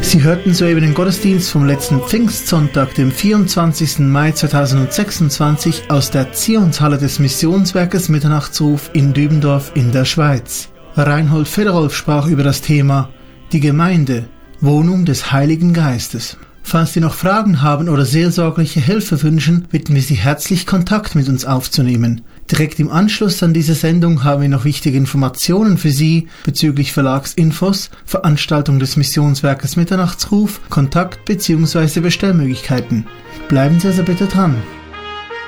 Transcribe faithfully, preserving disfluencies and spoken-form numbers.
Sie hörten soeben den Gottesdienst vom letzten Pfingstsonntag, dem vierundzwanzigsten Mai zweitausendsechsundzwanzig aus der Zionshalle des Missionswerkes Mitternachtsruf in Dübendorf in der Schweiz. Reinhold Federolf sprach über das Thema Die Gemeinde, Wohnung des Heiligen Geistes. Falls Sie noch Fragen haben oder seelsorgliche Hilfe wünschen, bitten wir Sie herzlich, Kontakt mit uns aufzunehmen. Direkt im Anschluss an diese Sendung haben wir noch wichtige Informationen für Sie bezüglich Verlagsinfos, Veranstaltung des Missionswerkes Mitternachtsruf, Kontakt bzw. Bestellmöglichkeiten. Bleiben Sie also bitte dran.